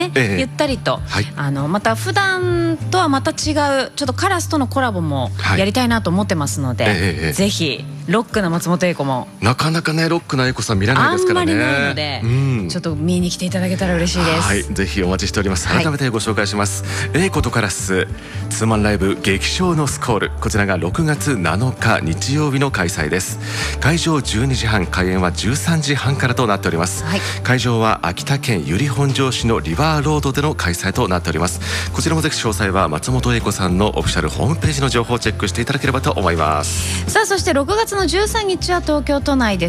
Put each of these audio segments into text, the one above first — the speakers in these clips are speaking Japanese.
ゆったりと、また普段とはまた違うちょっとカラスとのコラボもやりたいなと思ってますので、ぜひロックな松本英子もなかなかねロックな英子さん見られないですからね。 あんまりないので、ちょっと見に来ていただけたら嬉しいです。 はい、ぜひお待ちしております。改めてご紹介します。英子とカラスツーマンライブ劇場のスコール、こちらが6月7日日曜日の開催です。会場12時半、開演は13時半からとなっております。会場は秋田県由利本荘市のリバーロードでの開催となっております。こちらもぜひ詳細は松本英子さんのオフィシャルホームページの情報をチェックしていただければと思います。 さあ、そして6月の13日は東京都内です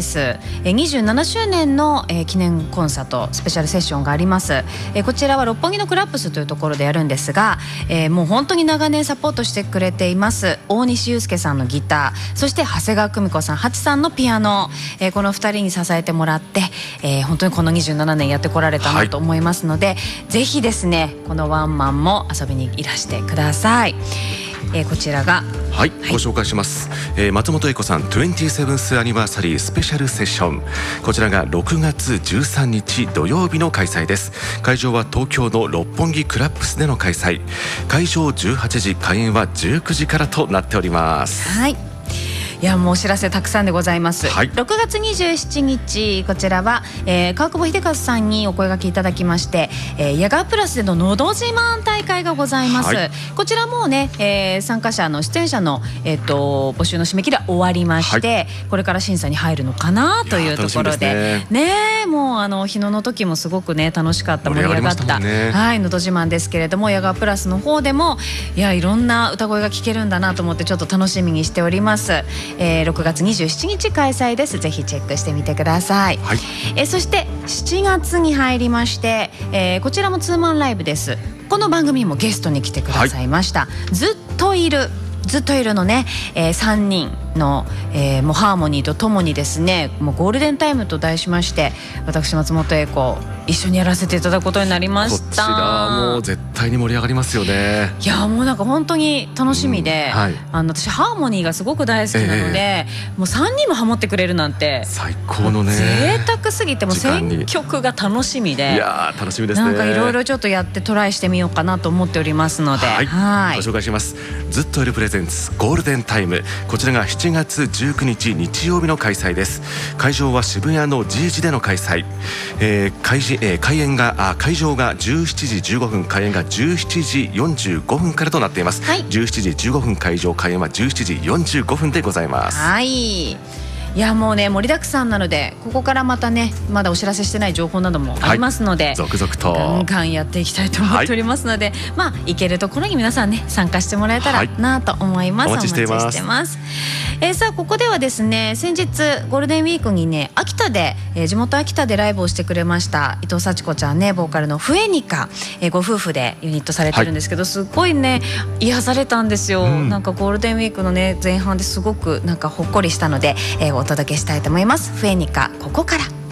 。27周年の記念コンサートスペシャルセッションがあります。こちらは六本木のクラップスというところでやるんですが、もう本当に長年サポートしてくれています大西祐介さんのギター、そして長谷川久美子さん、ハチさんのピアノ、この2人に支えてもらって、本当にこの27年やってこられたなと思いますので、ぜひですねこのワンマンも遊びにいらしてください。こちらがご紹介します。松本英子さん 27th アニバーサリースペシャルセッション、こちらが6月13日土曜日の開催です。会場は東京の六本木クラップスでの開催。会場18時、開演は19時からとなっております。 いやもうお知らせたくさんでございます。6月27日こちらは、川久保秀和さんにお声掛けいただきまして、ヤガープラスでののど自慢大会がございます。こちらもうね、参加者の出演者の、募集の締め切りは終わりまして、これから審査に入るのかなというところでね、もう日野の時もすごくね楽しかった、盛り上がったのど自慢ですけれども、ヤガープラスの方でもいろんな歌声が聞けるんだなと思ってちょっと楽しみにしております。6月27日開催です。ぜひチェックしてみてください。そして7月に入りまして、こちらもツーマンライブです。この番組もゲストに来てくださいました。ずっといるのね、3人の、もうハーモニーとともにですね、もうゴールデンタイムと題しまして、私松本英子一緒にやらせていただくことになりました。 こちらもう絶対に盛り上がりますよね。 いやもうなんか本当に楽しみで、私ハーモニーがすごく大好きなので、もう3人もハモってくれるなんて最高のね、 贅沢すぎてもう選曲が楽しみで、 いや楽しみですね。 なんかいろいろちょっとやってトライしてみようかなと思っておりますので、ご紹介します。ずっといるプレゼンツゴールデンタイム、こちらが7月19日日曜日の開催です。会場は渋谷の G 字での開催。会場が17時15分、開演が17時45分からとなっています。17時15分会場、開演は17時45分でございます。 いやもうね盛りだくさんなので、ここからまたねまだお知らせしてない情報などもありますので、 続々とガンガンやっていきたいと思っておりますので、行けるところに皆さんね参加してもらえたらなと思います。 お待ちしています。 さあここではですね、先日ゴールデンウィークにね秋田で、地元秋田でライブをしてくれました伊藤幸子ちゃんね、ボーカルのフエニカ、ご夫婦でユニットされてるんですけど、すごいね癒されたんですよ。なんかゴールデンウィークのね前半ですごくなんかほっこりしたので、お届けしたいと思います。フエニカここから。